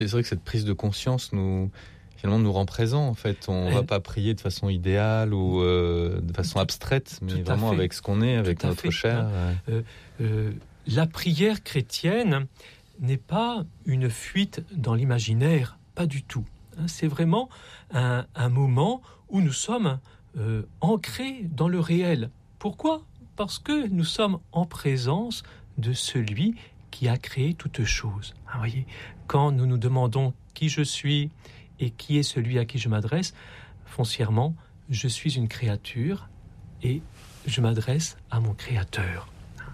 C'est vrai que cette prise de conscience finalement nous rend présents, en fait. On ne va pas prier de façon idéale ou de façon abstraite, mais vraiment avec ce qu'on est, avec notre chair. La prière chrétienne n'est pas une fuite dans l'imaginaire, pas du tout. C'est vraiment un moment où nous sommes ancrés dans le réel. Pourquoi ? Parce que nous sommes en présence de celui qui a créé toutes choses. Vous voyez, quand nous nous demandons qui je suis et qui est celui à qui je m'adresse, foncièrement, je suis une créature et je m'adresse à mon Créateur.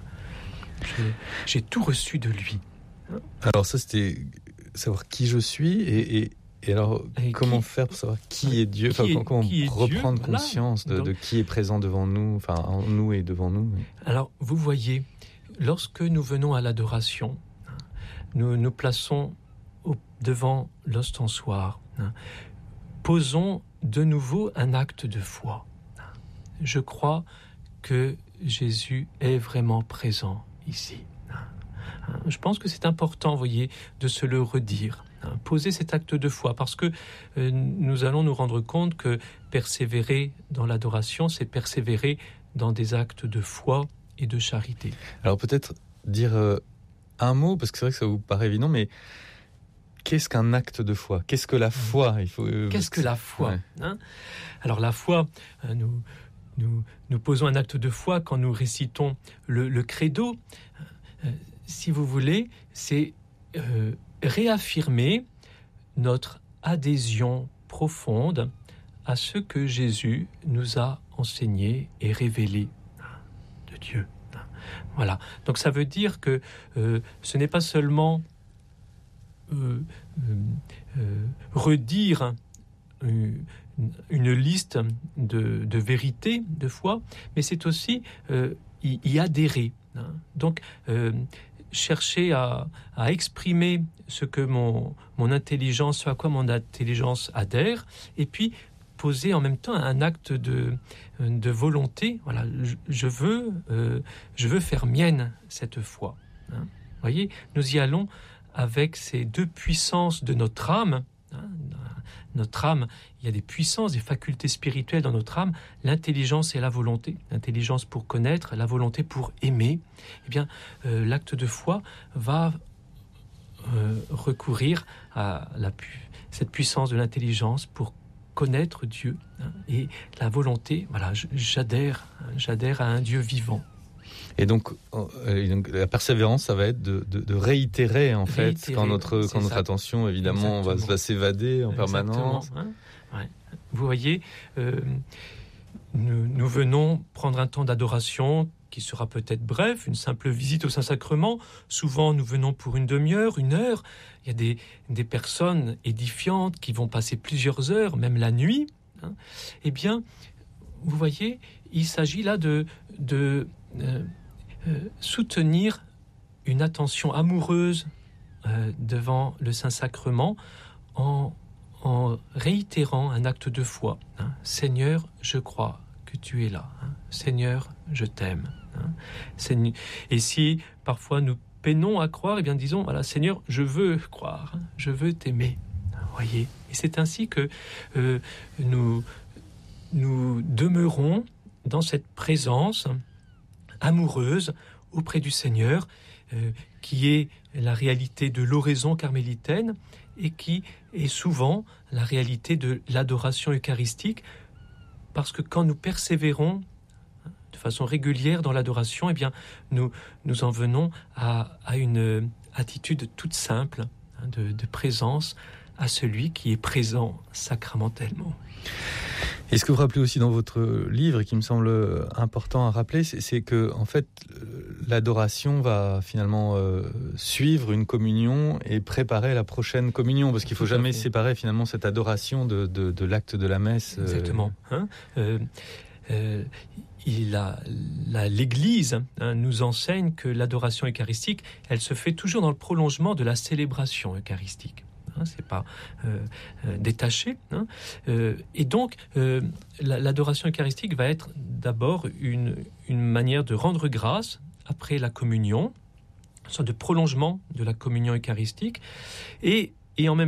J'ai tout reçu de lui. Alors ça, c'était savoir qui je suis et alors comment faire pour savoir qui est Dieu, comment reprendre conscience de qui est présent devant nous, en nous et devant nous. Alors vous voyez, lorsque nous venons à l'adoration, nous nous plaçons devant l'ostensoir, posons de nouveau un acte de foi. Je crois que Jésus est vraiment présent ici. Je pense que c'est important, vous voyez, de se le redire. Poser cet acte de foi, parce que nous allons nous rendre compte que persévérer dans l'adoration, c'est persévérer dans des actes de foi et de charité. Alors peut-être dire un mot, parce que c'est vrai que ça vous paraît évident, mais qu'est-ce qu'un acte de foi ? Qu'est-ce que la foi ? Qu'est-ce que la foi ? Alors la foi, nous posons un acte de foi quand nous récitons le credo. Si vous voulez, c'est réaffirmer notre adhésion profonde à ce que Jésus nous a enseigné et révélé de Dieu. Voilà. Donc ça veut dire que ce n'est pas seulement redire une liste de vérités de foi, mais c'est aussi y adhérer. Donc chercher à exprimer ce que mon intelligence, ce à quoi mon intelligence adhère, et puis poser en même temps un acte de volonté. Voilà, je veux faire mienne cette foi. Vous voyez, nous y allons avec ces deux puissances de notre âme. Notre âme, il y a des puissances, des facultés spirituelles dans notre âme, l'intelligence et la volonté. L'intelligence pour connaître, la volonté pour aimer. Eh bien, l'acte de foi va recourir à cette puissance de l'intelligence pour connaître Dieu. Et la volonté, voilà, j'adhère à un Dieu vivant. Et donc, la persévérance, ça va être de réitérer, en fait, quand notre attention, évidemment, va s'évader en permanence. Ouais. Vous voyez, nous venons prendre un temps d'adoration qui sera peut-être bref, une simple visite au Saint-Sacrement. Souvent, nous venons pour une demi-heure, une heure. Il y a des personnes édifiantes qui vont passer plusieurs heures, même la nuit. Eh bien, vous voyez, il s'agit là de soutenir une attention amoureuse devant le Saint-Sacrement en réitérant un acte de foi. Seigneur, je crois que tu es là. Seigneur, je t'aime. Et si parfois nous peinons à croire, eh bien disons, voilà, Seigneur, je veux croire, je veux t'aimer. Voyez. Et c'est ainsi que nous demeurons dans cette présence amoureuse auprès du Seigneur, qui est la réalité de l'oraison carmélitaine et qui est souvent la réalité de l'adoration eucharistique, parce que quand nous persévérons de façon régulière dans l'adoration, eh bien, nous en venons à une attitude toute simple de présence à celui qui est présent sacramentellement. Et ce que vous rappelez aussi dans votre livre, et qui me semble important à rappeler, c'est que, en fait, l'adoration va finalement suivre une communion et préparer la prochaine communion, parce qu'il ne faut jamais séparer finalement cette adoration de l'acte de la messe. Exactement. L'Église nous enseigne que l'adoration eucharistique, elle se fait toujours dans le prolongement de la célébration eucharistique. C'est pas détaché. Et donc, l'adoration eucharistique va être d'abord une manière de rendre grâce après la communion, une sorte de prolongement de la communion eucharistique. Et et en même